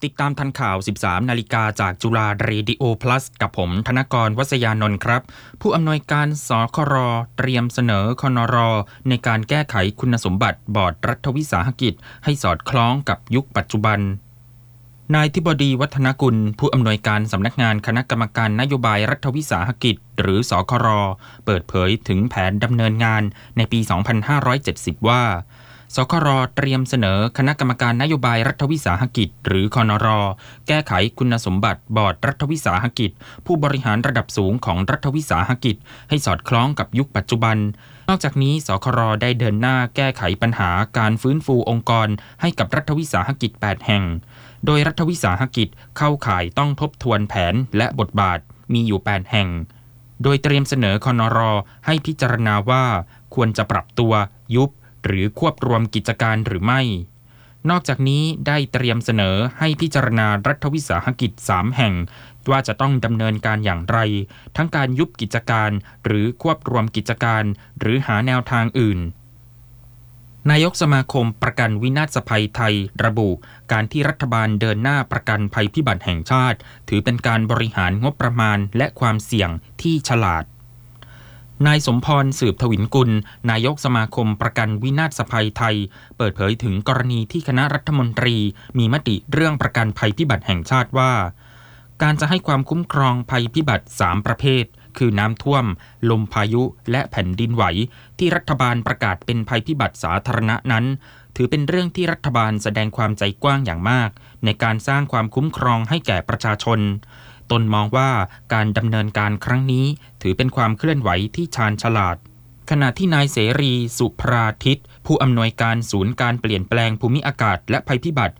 ติดตามทันข่าว 13 นาฬิกาจากจุฬาเรดิโอพลัสกับผมธนกร วัษยานนท์ครับ ผู้อำนวยการสคร.เตรียมเสนอคนร.ในการแก้ไขคุณสมบัติบอร์ดรัฐวิสาหกิจให้สอดคล้องกับยุคปัจจุบันนายธิบดีวัฒนกุลผู้อำนวยการสำนักงานคณะกรรมการนโยบายรัฐวิสาหกิจหรือสคร.เปิดเผยถึงแผนดำเนินงานในปี 2570 ว่าสคร.เตรียมเสนอคณะกรรมการนโยบายรัฐวิสาหกิจหรือคนร.แก้ไขคุณสมบัติบอร์ดรัฐวิสาหกิจผู้บริหารระดับสูงของรัฐวิสาหกิจให้สอดคล้องกับยุคปัจจุบันนอกจากนี้สคร.ได้เดินหน้าแก้ไขปัญหาการฟื้นฟูองค์กรให้กับรัฐวิสาหกิจ 8 แห่งโดยรัฐวิสาหกิจเข้าข่ายต้องทบทวนแผนและบทบาทมีอยู่ 8 แห่งโดยเตรียมเสนอคนร.ให้พิจารณาว่าควรจะปรับตัวยุบหรือควบรวมกิจการหรือไม่นอกจากนี้ได้เตรียมเสนอให้พิจารณารัฐวิสาหกิจ 3 แห่งว่าจะต้องดำเนินการอย่างไรทั้งการยุบกิจการหรือควบรวมกิจการหรือหาแนวทางอื่นนายกสมาคมประกันวินาศภัยไทยระบุการที่รัฐบาลเดินหน้าประกันภัยพิบัติแห่งชาติถือเป็นการบริหารงบประมาณและความเสี่ยงที่ฉลาดนายสมพรสืบทวินกุลนายกสมาคมประกันวินาศภัยไทยเปิดเผยถึงกรณีที่คณะรัฐมนตรีมีมติเรื่องประกันภัยพิบัติแห่งชาติว่าการจะให้ความคุ้มครองภัยพิบัติ3ประเภทคือน้ำท่วมลมพายุและแผ่นดินไหวที่รัฐบาลประกาศเป็นภัยพิบัติสาธารณะนั้นถือเป็นเรื่องที่รัฐบาลแสดงความใจกว้างอย่างมากในการสร้างความคุ้มครองให้แก่ประชาชนตนมองว่าการดำเนินการครั้งนี้ถือเป็นความเคลื่อนไหวที่ชาญฉลาดขณะที่นายเสรีสุภราทิตผู้อำนวยการศูนย์การเปลี่ยนแปลงภูมิอากาศและภัยพิบัติ